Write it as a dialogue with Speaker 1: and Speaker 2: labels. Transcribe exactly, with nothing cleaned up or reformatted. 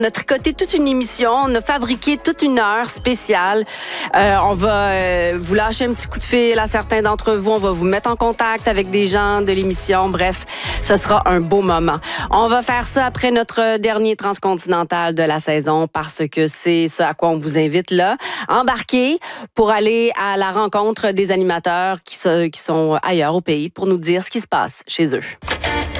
Speaker 1: On a tricoté toute une émission, on a fabriqué toute une heure spéciale. Euh, on va euh, vous lâcher un petit coup de fil à certains d'entre vous. On va vous mettre en contact avec des gens de l'émission. Bref, ce sera un beau moment. On va faire ça après notre dernier transcontinental de la saison parce que c'est ce à quoi on vous invite là. Embarquez pour aller à la rencontre des animateurs qui, se, qui sont ailleurs au pays pour nous dire ce qui se passe chez eux.